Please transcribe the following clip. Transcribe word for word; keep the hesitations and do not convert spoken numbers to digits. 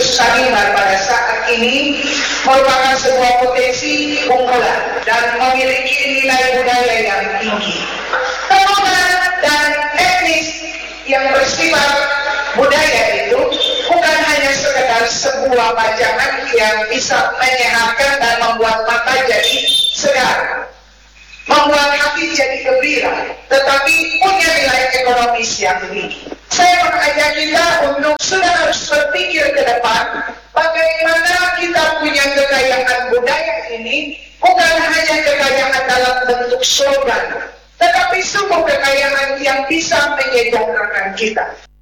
saniman pada saat ini merupakan sebuah potensi unggulan dan memiliki nilai budaya yang tinggi. Kemudian dan etnis yang bersifat budaya itu bukan hanya sekedar sebuah pajangan yang bisa menyehatkan dan membuat mata jadi segar, membuat hati jadi gembira, tetapi punya nilai ekonomis yang tinggi. Saya mengajak kita untuk sudah harus berpikir ke depan bagaimana kita punya kekayaan budaya ini bukan hanya kekayaan dalam bentuk slogan, tetapi sungguh kekayaan yang bisa menyejahterakan kita.